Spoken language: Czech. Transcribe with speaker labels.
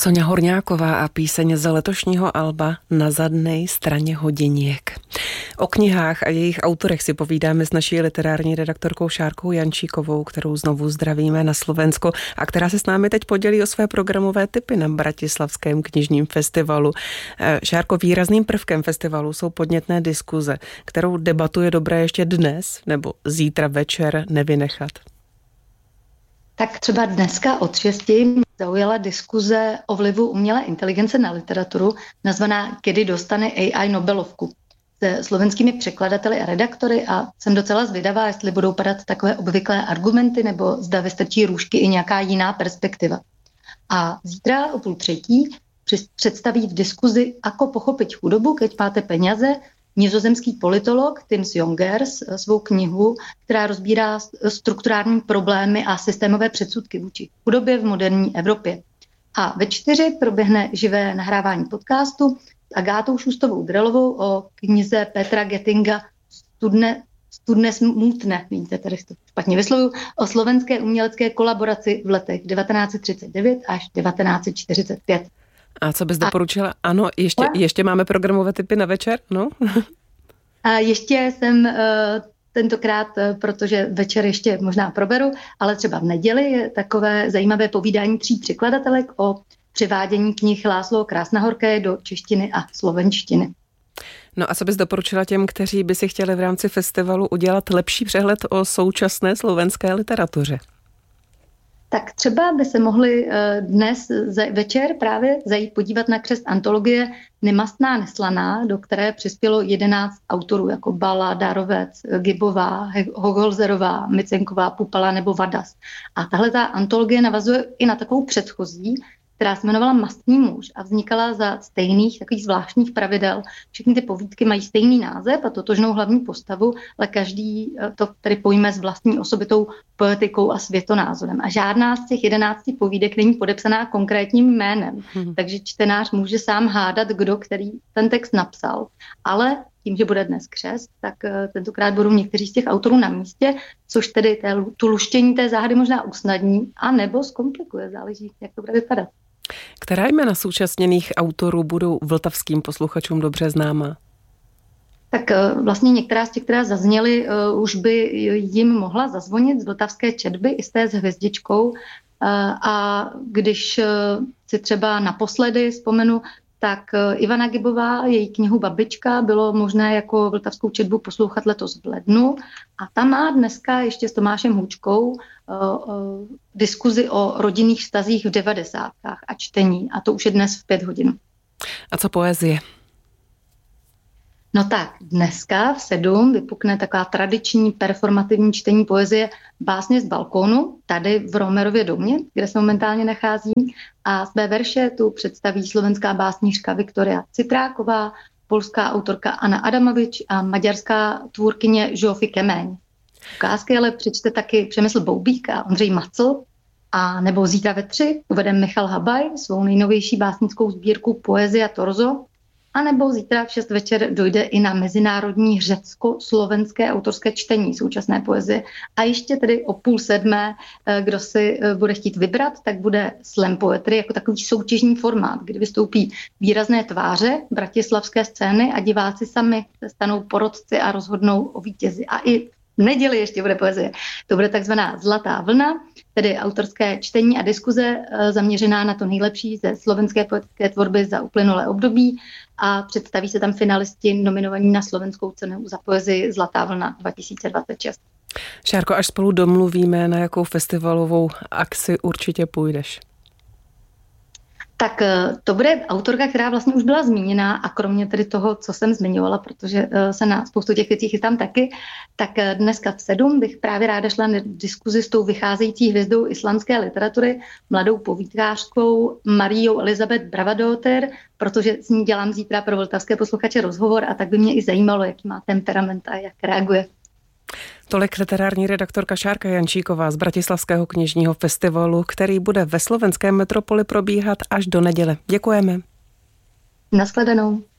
Speaker 1: Soňa Horňáková a píseň z letošního alba Na zadnej straně hodiněk. O knihách a jejich autorech si povídáme s naší literární redaktorkou Šárkou Jančíkovou, kterou znovu zdravíme na Slovensko a která se s námi teď podělí o své programové tipy na Bratislavském knižním festivalu. Šárko, výrazným prvkem festivalu jsou podnětné diskuze, kterou debatu je dobré ještě dnes nebo zítra večer nevynechat.
Speaker 2: Tak třeba dneska od 6 zaujala diskuze o vlivu umělé inteligence na literaturu, nazvaná Kedy dostane AI Nobelovku, se slovenskými překladateli a redaktory, a jsem docela zvědavá, jestli budou padat takové obvyklé argumenty, nebo zda vystrčí růžky i nějaká jiná perspektiva. A zítra o 2:30 představí v diskuzi Ako pochopit chudobu, keď máte peněze, nizozemský politolog Tim Jongers svou knihu, která rozbírá strukturální problémy a systémové předsudky vůči chudobě v moderní Evropě. A ve 4 proběhne živé nahrávání podcastu s Agátou Šustovou-Drelovou o knize Petra Gettinga Studne smutné, vidíte, tady to špatně vyslovuju, o slovenské umělecké kolaboraci v letech 1939 až 1945.
Speaker 1: A co bys doporučila? Ano, ještě máme programové tipy na večer, no?
Speaker 2: A ještě jsem tentokrát, protože večer ještě možná proberu, ale třeba v neděli je takové zajímavé povídání 3 překladatelek o převádění knih László Krásnahorké do češtiny a slovenštiny.
Speaker 1: No a co bys doporučila těm, kteří by si chtěli v rámci festivalu udělat lepší přehled o současné slovenské literatuře?
Speaker 2: Tak třeba by se mohli dnes večer právě zajít podívat na křest antologie Nemastná neslaná, do které přispělo 11 autorů jako Bala, Darovec, Gibová, Hoholzerová, Micenková, Pupala nebo Vadas. A tahle ta antologie navazuje i na takovou předchozí, která se jmenovala Mastný muž a vznikala za stejných takových zvláštních pravidel. Všechny ty povídky mají stejný název a totožnou hlavní postavu, ale každý to tedy pojme s vlastní osobitou poetikou a světonázorem. A žádná z těch 11 povídek není podepsaná konkrétním jménem, takže čtenář může sám hádat, kdo který ten text napsal. Ale tím, že bude dnes křest, tak tentokrát budou někteří z těch autorů na místě, což tedy tu luštění té záhady možná usnadní a nebo zkomplikuje, záleží, jak to bude vypadat.
Speaker 1: Která jména současněných autorů budou vltavským posluchačům dobře známa?
Speaker 2: Tak vlastně některá z těch, která zazněly, už by jim mohla zazvonit z vltavské četby i z té s hvězdičkou. A když si třeba naposledy vzpomenu, tak Ivana Gibová, její knihu Babička, bylo možné jako vltavskou četbu poslouchat letos v lednu. A ta má dneska ještě s Tomášem Hůčkou diskuzi o rodinných vztazích v 90. a čtení. A to už je dnes v 5 hodin.
Speaker 1: A co poezie?
Speaker 2: No tak, dneska v 7 vypukne taková tradiční performativní čtení poezie Básně z balkónu, tady v Romerově domě, kde se momentálně nachází. A své verše tu představí slovenská básnířka Viktoria Citráková, polská autorka Anna Adamovič a maďarská tvůrkyně Zsófi Keméň. Ukázky ale přečte taky Přemysl Boubík a Ondřej Macl. A nebo zítra ve 3 uvede Michal Habaj svou nejnovější básnickou sbírku Poezia Torzo. A nebo zítra v 6 večer dojde i na mezinárodní řecko-slovenské autorské čtení současné poezie. A ještě tedy o 6:30, kdo si bude chtít vybrat, tak bude slam poetry jako takový soutěžní formát, kdy vystoupí výrazné tváře bratislavské scény a diváci sami se stanou porotci a rozhodnou o vítězi. A i v neděli ještě bude poezie. To bude takzvaná Zlatá vlna, tedy autorské čtení a diskuze zaměřená na to nejlepší ze slovenské poetické tvorby za uplynulé období a představí se tam finalisti nominovaní na slovenskou cenu za poezii Zlatá vlna 2026.
Speaker 1: Šárko, až spolu domluvíme, na jakou festivalovou akci určitě půjdeš?
Speaker 2: Tak to bude autorka, která vlastně už byla zmíněná a kromě tedy toho, co jsem zmiňovala, protože se na spoustu těch věcí chystám taky, tak dneska v 7 bych právě ráda šla na diskuzi s tou vycházející hvězdou islandské literatury, mladou povídkářkou Mariou Elizabeth Bravadóttir, protože s ní dělám zítra pro vltavské posluchače rozhovor a tak by mě i zajímalo, jaký má temperament a jak reaguje.
Speaker 1: Tolik literární redaktorka Šárka Jančíková z Bratislavského knižního festivalu, který bude ve slovenské metropoli probíhat až do neděle. Děkujeme.
Speaker 2: Nashledanou.